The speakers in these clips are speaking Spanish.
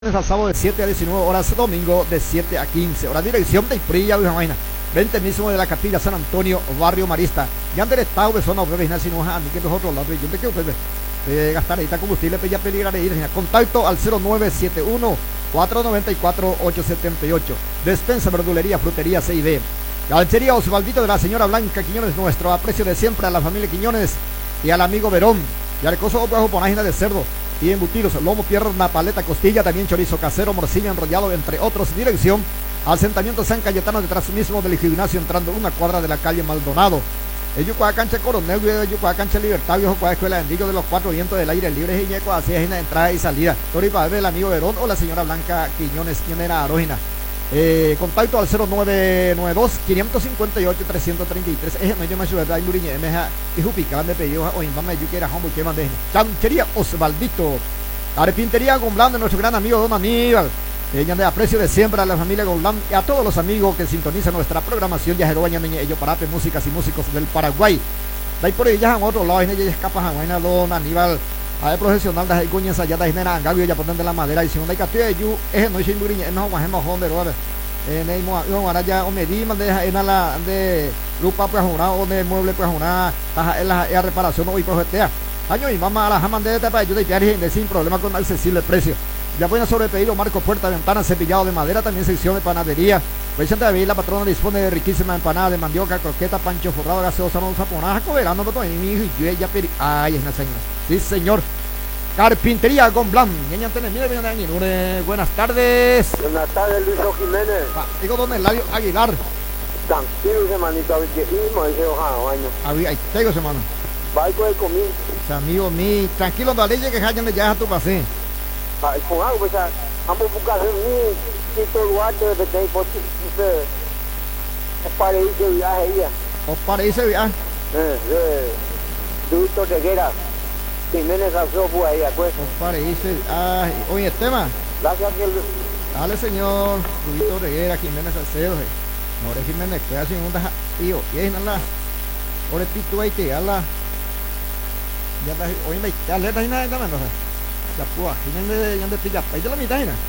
Al sábado de 7 a 19 horas, domingo de 7 a 15 horas. Dirección de Iprilla, Vizcaína, 20 mismo de la Capilla San Antonio, barrio Marista. Ya han estado de zona obrera, si no, a mí que es otro lado. Yo te quiero gastar ahí combustible, ya peligrar ir. Contacto al 0971 494 878. Despensa, verdulería, frutería, C&D. Ganchería Osvaldito de la señora Blanca Quiñones, nuestro aprecio de siempre a la familia Quiñones y al amigo Verón. Y al coso página de cerdo y embutidos, lomo, pierna, paleta, costilla, también chorizo casero, morcilla enrollado, entre otros. Dirección: asentamiento San Cayetano, detrás mismo del gimnasio, entrando una cuadra de la calle Maldonado. El Yucuá Cancha Coronel, Yucuá Cancha Libertad, viejo Cuá Escuela de Endillo de los Cuatro Vientos del Aire Libre, Jiñeco, así es en la entrada y salida. Toripa el amigo Verón o la señora Blanca Quiñones, quien era Arógina. Contacto al 0992 558 333. Es no yo me ayuda de Muriñe meja y Jupican de pedido o invame yo quiera hombre que mande. Chanchería Osvaldito. Carpintería Gomblán de nuestro gran amigo Don Aníbal. Ella de aprecio de siempre a la familia Gomblán y a todos los amigos que sintonizan nuestra programación. Ya Jerobaña Niña ellos parate músicas y músicos del Paraguay. De ahí por ella en otro lado, en ella escapa a Don Aníbal. A ver, profesional de Guñas allá de Nena Angavio ya ponen de la madera y si no hay castilla de yu es no hay muriña no guajemos donde robe neimo ahora ya o medima de en la de lupa pues una o de mueble pues una taja en la reparación hoy projetea año y mamá a la jaman de para ayuda y de sin problema con accesible precio. Ya pueden sobrepedido marco, puerta, ventana, cepillado de madera, también sección de panadería. Presente de la patrona dispone de riquísima empanada de mandioca, croqueta, pancho forrado, gaseosa, no saponaja, coberano, todo en mi hijo y yo ella ay, es una señora. Sí, señor. Carpintería Gomblán. Buenas tardes. Buenas tardes, Luis Jiménez. Digo, don Eladio Aguilar. Tranquilo, semanito, a ver qué mismo ese ojado, año. Ahí tengo, semana. Baico de comida. Amigo mío, tranquilo, no le que hayan de ya a tu pasé. Con algo, pues, vamos a buscar un Tito Duarte de Betey Potice. Es para ir de viaje ella. ¿O para irse de viaje? De Víctor Reguera. Jiménez Alfredo fue ahí, pues. ¿O para irse? Ay, oye, Esteban. Gracias, que dale, señor. Víctor Reguera, Jiménez Alfredo. No, eres Jiménez, que hace un daja, tío. Y es nada. Ahora Tito ahí te ala. Ya está, oye, ya le da nada, no sé. Ya pues, Jiménez de pilla, ahí de la mitad, ¿no?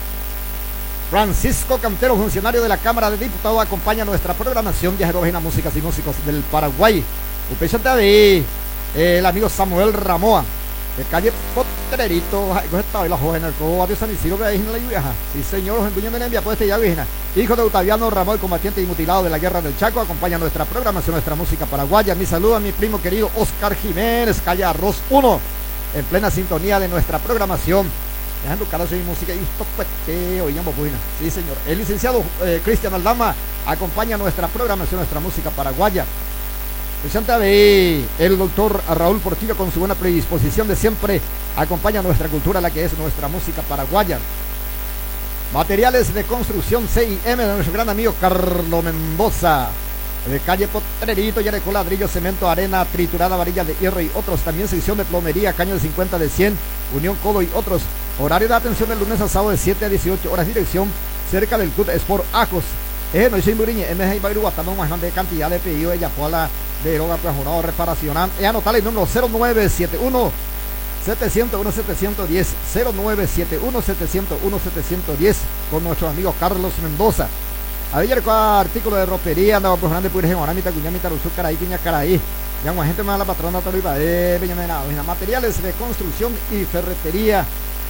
Francisco Cantero, funcionario de la Cámara de Diputados, acompaña nuestra programación de Jerógena Músicas y Músicos del Paraguay. Un presente de el amigo Samuel Ramoa, de calle Potrerito, estaba la joven el cobo de San Isidro de ahí en la lluvia. Sí, señor, en Puño Menembia, pues ya vigina. Hijo de Octaviano Ramón, combatiente y mutilado de la Guerra del Chaco, acompaña nuestra programación, nuestra música paraguaya. Mi saludo a mi primo querido Oscar Jiménez, calle Arroz 1, en plena sintonía de nuestra programación. Dejando cara de música y esto pues oíamos buena. Sí, señor. El licenciado Cristian Aldama acompaña nuestra programación, nuestra música paraguaya. Presente de el doctor Raúl Portillo con su buena predisposición de siempre acompaña nuestra cultura, la que es nuestra música paraguaya. Materiales de construcción CIM de nuestro gran amigo Carlos Mendoza, de calle Potrerito, ya de ladrillo, cemento, arena, triturada, varilla de hierro y otros. También sección de plomería, caño de 50 de 100, unión codo y otros. Horario de atención del lunes a sábado de 7 a 18 horas. Dirección cerca del Club Sport Ajos. No soy Muriñe, MG y Bairu, estamos más de cantidad de pedidos. Ella fue a la de Roga Prejurado Reparación. Anotar el número 0971 701 710 0971 701 710 con nuestro amigo Carlos Mendoza. Ayer con artículo de ropería, andaba por grande por ejemplo, Aramita, Cuñamita, Rusú, Caraí, Piña, Caraí. Ya una gente más la patrona Toriba de materiales de construcción y ferretería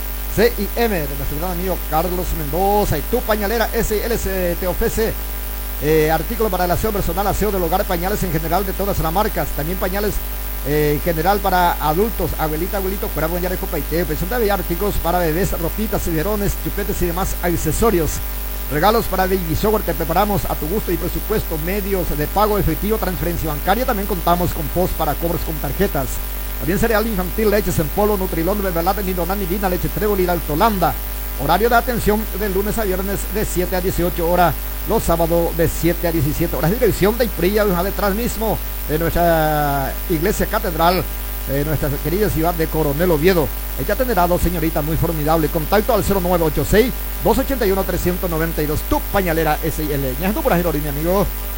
CIM de nuestro gran amigo Carlos Mendoza. Y tu pañalera SLC te ofrece artículos para el aseo personal, aseo del hogar, pañales en general de todas las marcas, también pañales en general para adultos, abuelita, abuelito, fuera buen de copa y té. Presenta artículos para bebés, ropitas, ciberones, chupetes y demás accesorios. Regalos para Baby Shower, te preparamos a tu gusto y presupuesto, medios de pago efectivo, transferencia bancaria. También contamos con post para cobros con tarjetas. También cereal infantil, leches en polvo, Nutrilón, Beberlate, Nidonani, Dina, leche Trébol y Altolanda. Horario de atención de lunes a viernes de 7 a 18 horas, los sábados de 7 a 17 horas. Dirección de Iprilla, detrás mismo de nuestra iglesia catedral, de nuestra querida ciudad de Coronel Oviedo. Ella tendrá dos señoritas muy formidables. Contacto al 0986 281 392. Tu pañalera SL. Ya es tu por ahí, mi amigo.